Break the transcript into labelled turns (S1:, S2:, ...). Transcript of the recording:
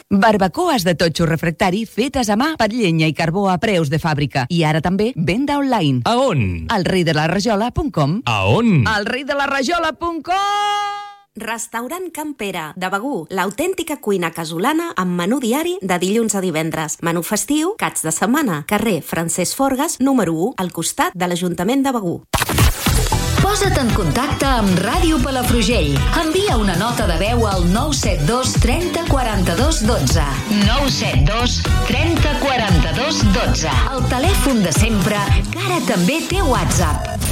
S1: Barbacoes de totxo refractari fetes a mà per llenya i carbó a preus de fàbrica. I ara també venda online.
S2: A on?
S1: Al reidelarajola.com.
S2: A on?
S1: Al reidelarajola.com.
S3: Restaurant Can Pere, de Begur, l'autèntica cuina casolana amb menú diari de dilluns a divendres. Menú festiu, caps de setmana. Carrer Francesc Forgas, número 1, al costat de l'Ajuntament de Begur.
S4: Posa't en contacte amb Ràdio Palafrugell. Envia una nota de veu al 972 30 42 12. 972 30 42 12. El telèfon de sempre, que ara també té WhatsApp.